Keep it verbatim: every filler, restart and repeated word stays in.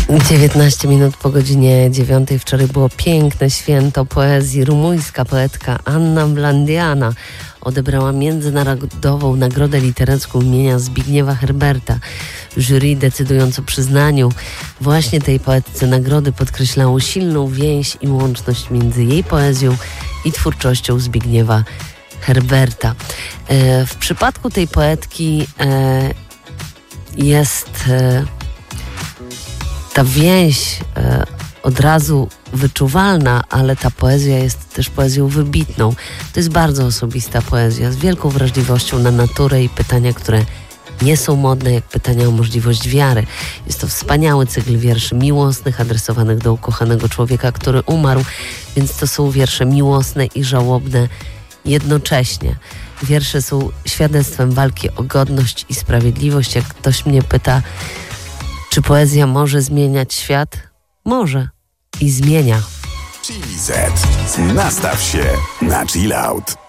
dziewiętnaście minut po godzinie dziewiątej. Wczoraj było piękne święto poezji. Rumuńska poetka Anna Blandiana odebrała międzynarodową nagrodę literacką imienia Zbigniewa Herberta. Jury, decydując o przyznaniu właśnie tej poetce nagrody, podkreślało silną więź i łączność między jej poezją i twórczością Zbigniewa Herberta. E, w przypadku tej poetki e, jest e, ta więź e, od razu wyczuwalna, ale ta poezja jest też poezją wybitną. To jest bardzo osobista poezja, z wielką wrażliwością na naturę i pytania, które nie są modne, jak pytania o możliwość wiary. Jest to wspaniały cykl wierszy miłosnych, adresowanych do ukochanego człowieka, który umarł, więc to są wiersze miłosne i żałobne jednocześnie. Wiersze są świadectwem walki o godność i sprawiedliwość. Jak ktoś mnie pyta, czy poezja może zmieniać świat? Może. I zmienia. Chili Z. Nastaw się na chill out.